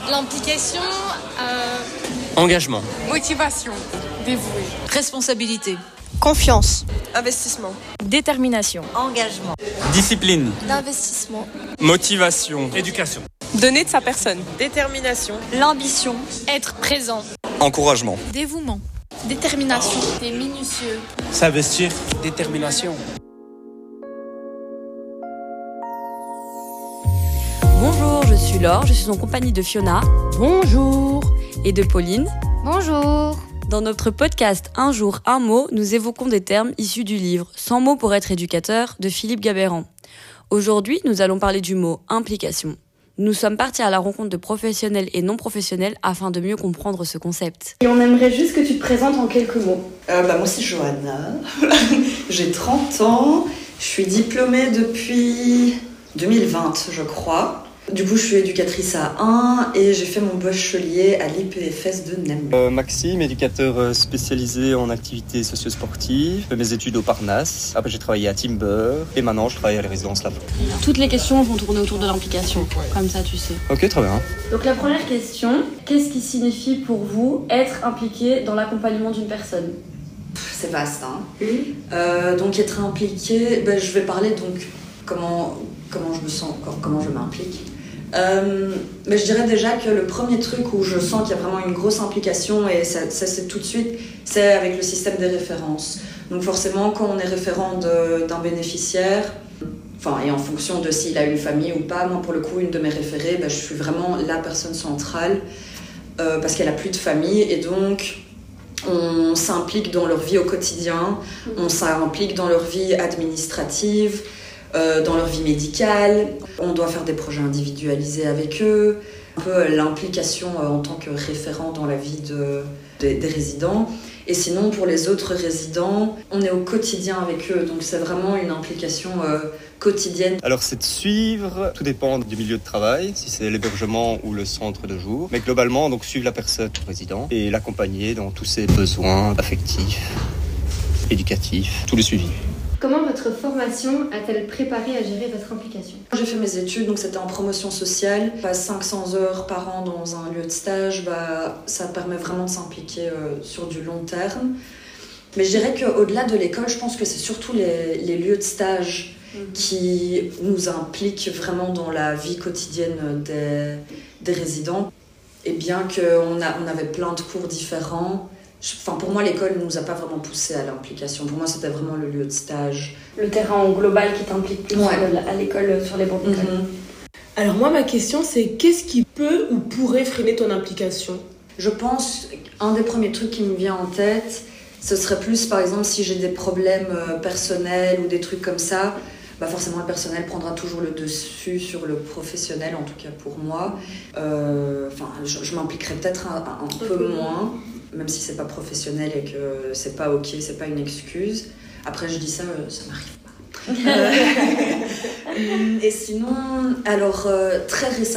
L'implication, Engagement. Motivation. Dévoué. Responsabilité. Confiance. Investissement. Détermination. Engagement. Discipline. l'investissement, Motivation. Éducation. Donner de sa personne. Détermination. L'ambition. être présent, Encouragement. Dévouement. détermination, t'es minutieux, S'investir. Détermination. Bonjour, je suis Laure, je suis en compagnie de Fiona. Bonjour. Et de Pauline. bonjour. Dans notre podcast Un jour, un mot, nous évoquons des termes issus du livre 100 mots pour être éducateur de Philippe Gabeyran. Aujourd'hui, nous allons parler du mot implication. Nous sommes partis à la rencontre de professionnels et non professionnels afin de mieux comprendre ce concept. Et on aimerait juste que tu te présentes en quelques mots. Moi c'est Johanna, j'ai 30 ans, je suis diplômée depuis 2020 je crois. Du coup je suis éducatrice à 1 et j'ai fait mon bachelier à l'IPFS de Namur. Maxime, éducateur spécialisé en activités socio-sportives. J'ai fait mes études au Parnasse. Après j'ai travaillé à Timber et maintenant je travaille à la résidence là. Toutes les questions vont tourner autour de l'implication, comme ça tu sais. Ok, très bien. Donc la première question, qu'est-ce qui signifie pour vous être impliqué dans l'accompagnement d'une personne ? C'est vaste hein. Donc être impliquée, je vais parler donc comment je me sens, comment je m'implique. Mais je dirais déjà que le premier truc où je sens qu'il y a vraiment une grosse implication, et ça c'est tout de suite, c'est avec le système des références. Donc forcément, quand on est référent d'un bénéficiaire, et en fonction de s'il a une famille ou pas, moi pour le coup, une de mes référées, je suis vraiment la personne centrale parce qu'elle a plus de famille et donc on s'implique dans leur vie au quotidien, on s'implique dans leur vie administrative, dans leur vie médicale, on doit faire des projets individualisés avec eux, un peu l'implication en tant que référent dans la vie des résidents. Et sinon, pour les autres résidents, on est au quotidien avec eux, donc c'est vraiment une implication quotidienne. Alors c'est de suivre, tout dépend du milieu de travail, si c'est l'hébergement ou le centre de jour. Mais globalement, donc suivre la personne, le résident, et l'accompagner dans tous ses besoins affectifs, éducatifs, tout le suivi. Comment votre formation a-t-elle préparé à gérer votre implication ? J'ai fait mes études, donc c'était en promotion sociale. 500 heures par an dans un lieu de stage, ça permet vraiment de s'impliquer sur du long terme. Mais je dirais qu'au-delà de l'école, je pense que c'est surtout les lieux de stage qui nous impliquent vraiment dans la vie quotidienne des résidents. Et bien qu'on avait plein de cours différents, pour moi, l'école ne nous a pas vraiment poussé à l'implication. Pour moi, c'était vraiment le lieu de stage. Le terrain global qui t'implique plus à l'école, sur les bancs d'école. Alors moi, ma question, c'est qu'est-ce qui peut ou pourrait freiner ton implication ? Je pense qu'un des premiers trucs qui me vient en tête, ce serait plus, par exemple, si j'ai des problèmes personnels ou des trucs comme ça, forcément le personnel prendra toujours le dessus sur le professionnel, en tout cas pour moi. Je m'impliquerai peut-être un peu moins, même si c'est pas professionnel et que c'est pas ok, c'est pas une excuse. Après je dis ça m'arrive pas. Et sinon, alors très récemment,